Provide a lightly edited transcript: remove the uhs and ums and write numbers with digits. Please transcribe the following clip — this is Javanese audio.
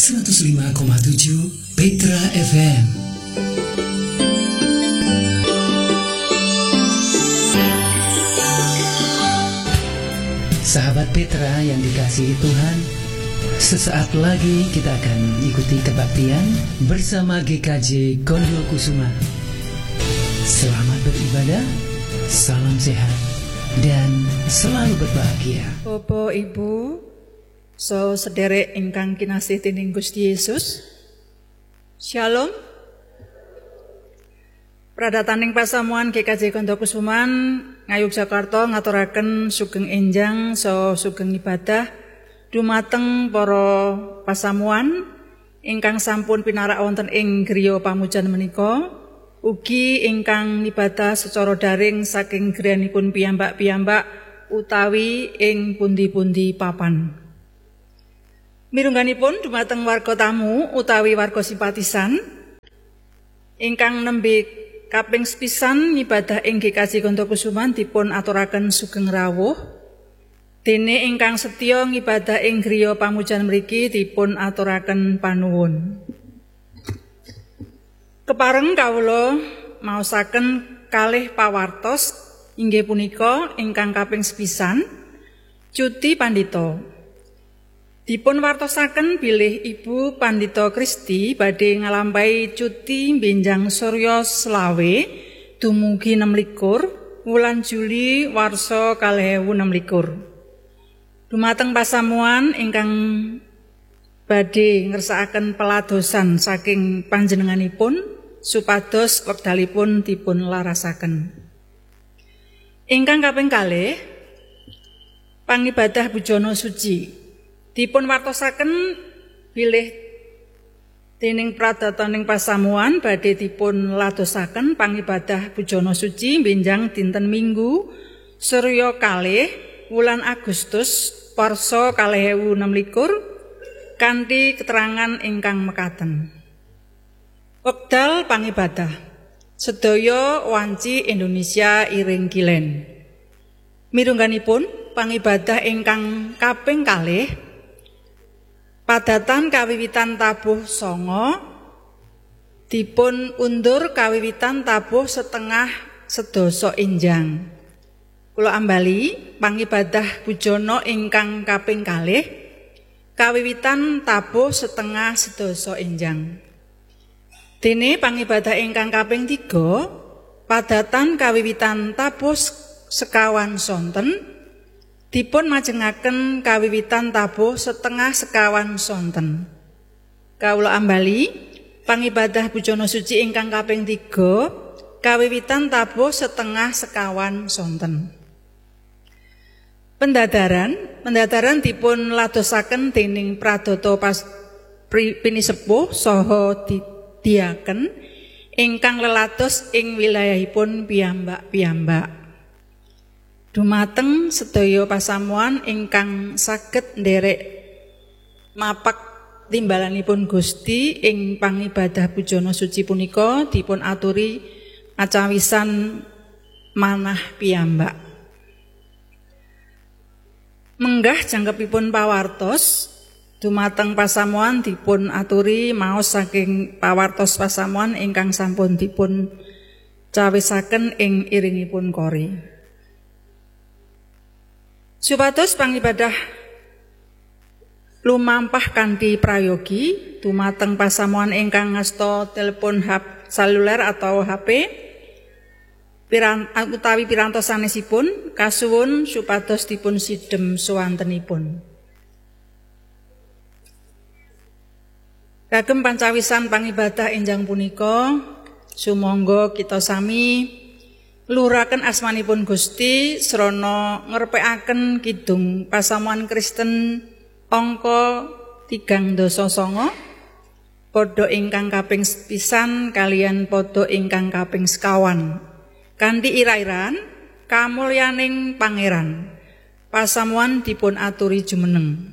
105,7 Petra FM. Sahabat Petra yang dikasihi Tuhan, sesaat lagi kita akan ikuti kebaktian bersama GKJ Kondo Kusuma. Selamat beribadah, salam sehat, dan selalu berbahagia. Bapak Ibu, sederek ingkang kinasih dening Gusti Yesus, Shalom. Pradataning pasamuan GKJ Kondo Kusuman Ngayogyakarta ngaturaken sugeng enjang sugeng ibadah dumateng para pasamuan ingkang sampun pinarak wonten ing griya pamujan menika, ugi ingkang ibadah secara daring saking griyanipun piyambak-piyambak utawi ing pundi-pundi papan. Mirungganipun dumateng warga tamu utawi warga simpatisan ingkang nembe kaping sepisan ibadah ing GKJ Kondo Kusuman dipun aturaken sugeng rawuh. Dene ingkang setya ngibadah ing griya pamujan mriki dipun aturaken panuwun. Kepareng kawula maosaken kalih pawartos inggih punika ingkang kaping sepisan cuti pandhita. Dipun wartosaken bilih Ibu Pandhita Kristi badhe ngalampahi cuti benjang Surya selawe dumugi 26 wulan Juli warsa 2026. Dumateng pasamuan ingkang badhe ngersakaken peladosan saking panjenenganipun supados wekdalipun dipun larasaken. Ingkang kaping kalih pangibadah Bujana Suci dipun wartosaken bilih dening pradataning pasamuan badhe dipun ladosaken pangibadah Bujana Suci benjang dinten Minggu Surya kalih wulan Agustus warsa 2026 kanthi keterangan ingkang mekaten. Wekdal pangibadah sedaya wanci Indonesia iring kilen. Mirungganipun pangibadah ingkang kaping kalih padatan kawiwitan tabuh 9 dipun undur kawiwitan tabuh setengah sedasa enjang. Kula ambali pangibadah bujana ingkang kaping kalih kawiwitan tabuh setengah sedasa enjang. Dene pangibadah ingkang kaping 3 padatan kawiwitan tabuh sekawan sonten dipun majengaken kawiwitan tabuh setengah sekawan sonten. Kawula ambali pangibadah Bujana Suci ingkang kaping 3 kawiwitan tabuh setengah sekawan sonten. Pendadaran dipun ladosaken dening pradata pinisepuh saha diaken ingkang lelados ing wilayahipun piyambak-piyambak. Dumateng sedaya pasamuan ingkang saged nderek mapak timbalanipun Gusti ing pangibadah Bujana Suci punika dipun aturi acawisan manah piyambak. Menggah jangkepipun pawartos dumateng pasamuan dipun aturi maos saking pawartos pasamuan ingkang sampun dipun cawisaken ing iringipun kori. Supados pangibadah lumampah kanthi prayogi dumateng pasamuan ingkang ngasta telepon seluler atau HP utawi pirantos sanesipun kasuwun supados dipun sidhem swantenipun. Kagem pancawisan pangibadah enjang punika sumangga kita sami luraken asmanipun Gusti srana ngrepekaken kidung pasamuan Kristen angka 309 padha ingkang kaping sepisan kalian padha ingkang kaping sekawan kanthi ira-iran kamulyaning Pangeran pasamuan dipun aturi jumeneng.